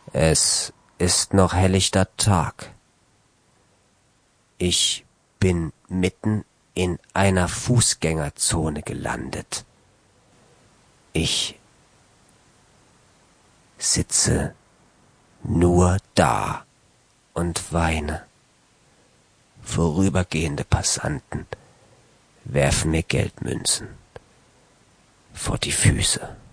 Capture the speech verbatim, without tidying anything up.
Es ist noch helllichter Tag. Ich bin mitten in einer Fußgängerzone gelandet. Ich sitze nur da und weine. Vorübergehende Passanten werfen mir Geldmünzen vor die Füße.